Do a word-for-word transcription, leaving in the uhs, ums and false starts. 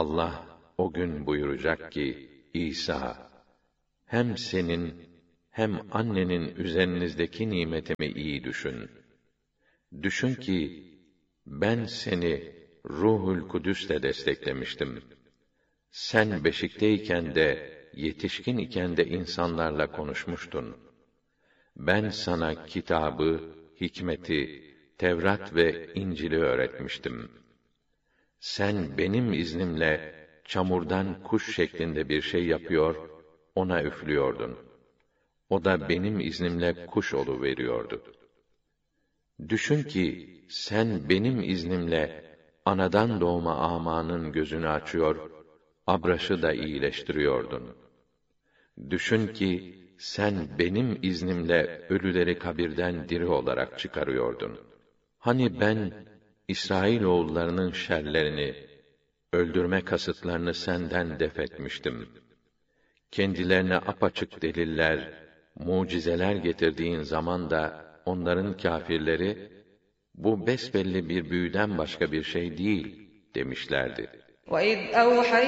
Allah o gün buyuracak ki, İsa, hem senin hem annenin üzerinizdeki nimetimi iyi düşün. Düşün ki, ben seni Ruhul Kudüs'le desteklemiştim. Sen beşikteyken de, yetişkin iken de insanlarla konuşmuştun. Ben sana kitabı, hikmeti, Tevrat ve İncil'i öğretmiştim. Sen benim iznimle çamurdan kuş şeklinde bir şey yapıyor, ona üflüyordun. O da benim iznimle kuş oluveriyordu. Düşün ki sen benim iznimle anadan doğma amanın gözünü açıyor, abraşı da iyileştiriyordun. Düşün ki sen benim iznimle ölüleri kabirden diri olarak çıkarıyordun. Hani ben İsrailoğullarının şerlerini, öldürme kasıtlarını senden def etmiştim. Kendilerine apaçık deliller, mucizeler getirdiğin zaman da onların kâfirleri, bu besbelli bir büyüden başka bir şey değil demişlerdi. وَإِذْ أَوْحَيْنَا